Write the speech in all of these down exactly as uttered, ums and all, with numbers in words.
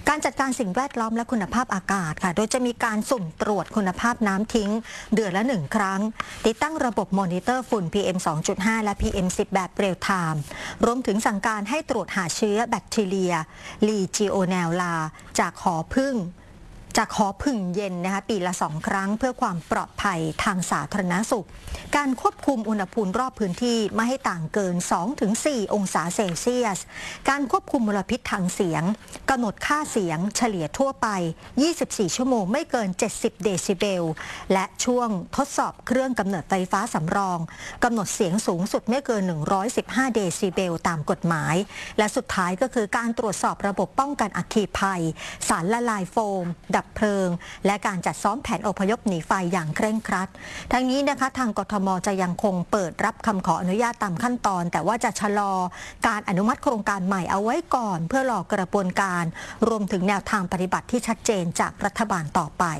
การจัดการสิ่งแวดล้อมและคุณภาพอากาศค่ะโดยจะมีการสุ่มตรวจคุณภาพน้ำทิ้งเดือนละหนึ่งครั้งติดตั้งระบบมอนิเตอร์ฝุ่น พี เอ็ม สองจุดห้า และ พี เอ็ม สิบ แบบเรียลไทม์รวมถึงสั่งการให้ตรวจหาเชื้อแบคทีเรียลีจิโอเนลลาจากหอผึ้งจากหอผึ่งเย็นนะคะปีละสองครั้งเพื่อความปลอดภัยทางสาธารณสุขการควบคุมอุณหภูมิรอบพื้นที่ไม่ให้ต่างเกิน สองถึงสี่ องศาเซลเซียสการควบคุมมลพิษทางเสียงกำหนดค่าเสียงเฉลี่ยทั่วไปยี่สิบสี่ชั่วโมงไม่เกินเจ็ดสิบเดซิเบลและช่วงทดสอบเครื่องกำเนิดไฟฟ้าสำรองกำหนดเสียงสูงสุดไม่เกินหนึ่งร้อยสิบห้าเดซิเบลตามกฎหมายและสุดท้ายก็คือการตรวจสอบระบบป้องกันอัคคีภัยสารละลายโฟมดับเพลิงและการจัดซ้อมแผนอพยพหนีไฟอย่างเคร่งครัดทั้งนี้นะคะทางกทมจะยังคงเปิดรับคำขออนุญาตตามขั้นตอนแต่ว่าจะชะลอการอนุมัติโครงการใหม่เอาไว้ก่อนเพื่อรอกระบวนการรวมถึงแนวทางปฏิบัติที่ชัดเจนจากรัฐบาลต่อไป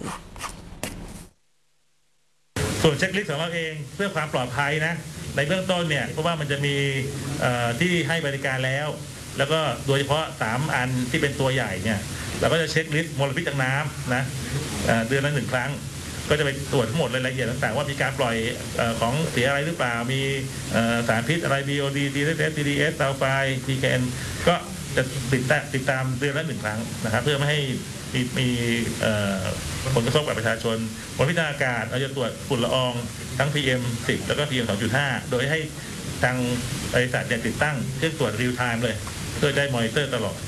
ส่วนเช็คลิสต์ของเราเองเพื่อความปลอดภัยนะในเบื้องต้นเนี่ยเพราะว่ามันจะมีที่ให้บริการแล้วแล้วก็โดยเฉพาะสามอันที่เป็นตัวใหญ่เนี่ยเราก็จะเช็คลิสต์มลพิษจากน้ำนะเดือนละหนึ่งครั้งก็จะไปตรวจทั้งหมดรายละเอียดต่างๆว่ามีการปล่อยของเสียอะไรหรือเปล่ามีสารพิษอะไร บี โอ ดี ดี เอส ที ดี เอส ซัลไฟด์ พี เค เอ็น ก็จะติดตามติดตามเดือนละหนึ่งครั้งนะครับเพื่อไม่ให้มีมีผลกระทบกับประชาชนมลพิษทางอากาศเราจะตรวจฝุ่นละอองทั้ง พี เอ็ม สิบ แล้วก็ พี เอ็ม สองจุดห้า โดยให้ทางบริษัทติดตั้งเครื่องตรวจเรียลไทม์เลยเพื่อได้มอนิเตอร์ตลอด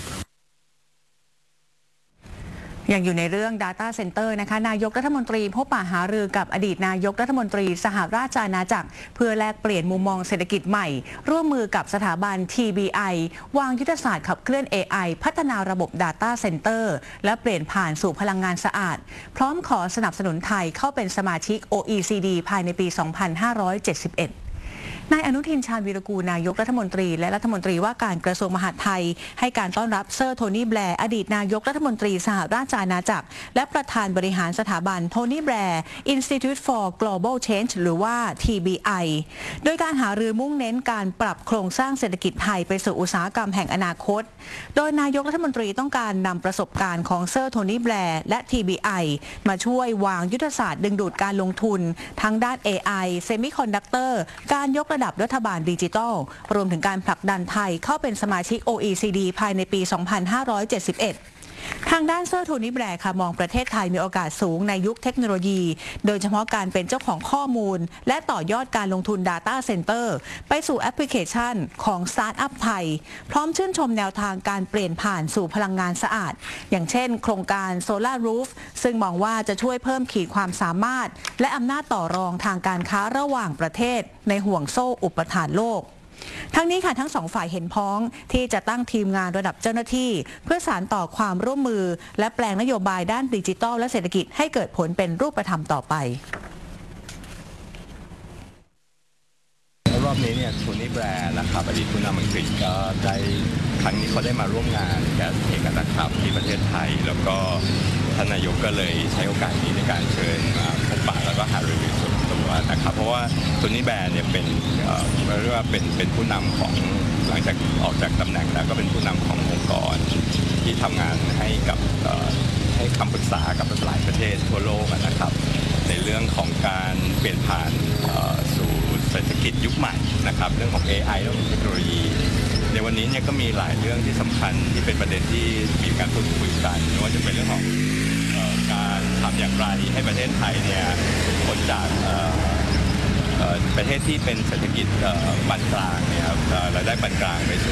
ยังอยู่ในเรื่อง Data Center นะคะนายกรัฐมนตรีพบปะหารือกับอดีตนายกรัฐมนตรีสหราชอาณาจักรเพื่อแลกเปลี่ยนมุมมองเศรษฐกิจใหม่ร่วมมือกับสถาบัน ที บี ไอ วางยุทธศาสตร์ขับเคลื่อน เอ ไอ พัฒนาระบบ Data Center และเปลี่ยนผ่านสู่พลังงานสะอาดพร้อมขอสนับสนุนไทยเข้าเป็นสมาชิก โอ อี ซี ดี ภายในปี สองพันห้าร้อยเจ็ดสิบเอ็ดนายอนุทินชาญวีรกูลนายกรัฐมนตรีและรัฐมนตรีว่าการกระทรวงมหาดไทยให้การต้อนรับเซอร์โทนี่แบร์อดีตนายกรัฐมนตรีสหราชอาณาจักรและประธานบริหารสถาบันโทนี่แบร์ Institute for Global Change หรือว่า ที บี ไอ โดยการหารือมุ่งเน้นการปรับโครงสร้างเศรษฐกิจไทยไปสู่อุตสาหกรรมแห่งอนาคตโดยนายกรัฐมนตรีต้องการนำประสบการณ์ของเซอร์โทนี่แบร์และ ที บี ไอ มาช่วยวางยุทธศาสตร์ดึงดูดการลงทุนทั้งด้าน เอ ไอ Semiconductor การยกระดับรัฐบาลดิจิทัลรวมถึงการผลักดันไทยเข้าเป็นสมาชิก โอ อี ซี ดี ภายในปี สองพันห้าร้อยเจ็ดสิบเอ็ด ทางด้านเซอร์โทนี่แบร์ค่ะมองประเทศไทยมีโอกาสสูงในยุคเทคโนโลยีโดยเฉพาะการเป็นเจ้าของข้อมูลและต่อยอดการลงทุน Data Center ไปสู่แอปพลิเคชันของสตาร์ทอัพไทยพร้อมชื่นชมแนวทางการเปลี่ยนผ่านสู่พลังงานสะอาดอย่างเช่นโครงการ Solar Roof ซึ่งมองว่าจะช่วยเพิ่มขีดความสามารถและอำนาจต่อรองทางการค้าระหว่างประเทศในห่วงโซ่อุปทานโลกทั้งนี้ค่ะทั้งสองฝ่ายเห็นพ้องที่จะตั้งทีมงานระดับเจ้าหน้าที่เพื่อสานต่อความร่วมมือและแปลงนโยบายด้านดิจิทัลและเศรษฐกิจให้เกิดผลเป็นรูปธรรมต่อไปรอบนี้เนี่ยโทนี่แบร์นะครับอดีตผู้นำอังกฤษก็ได้ครั้งนี้เขาได้มาร่วมงานกับเอกอัครราชทูตที่ประเทศไทยแล้วก็ท่านนายกก็เลยใช้โอกาสนี้ในการเชิญมาพบปะแล้วก็หารือส่วนตัวนะครับเพราะว่าโทนี่แบร์เนี่ยเป็นเรียกว่าเป็นเป็นผู้นำของหลังจากออกจากตำแหน่งแล้วก็เป็นผู้นำขององค์กรที่ทำงานให้กับให้คำปรึกษากับหลายประเทศทั่วโลกนะครับในเรื่องของการเปลี่ยนผ่านสู่เศรษฐกิจยุคใหม่นะครับเรื่องของ เอ ไอ เรื่องของเทคโนโลยีในวันนี้เนี่ยก็มีหลายเรื่องที่สำคัญที่เป็นประเด็นที่มีการพูดคุยกันไม่ว่าจะเป็นเรื่องของการทำอย่างไรให้ประเทศไทยเนี่ยพ้นจากประเทศที่เป็นเศรษฐกิจปานกลางเนี่ยครับรายได้ปานกลางไปสู่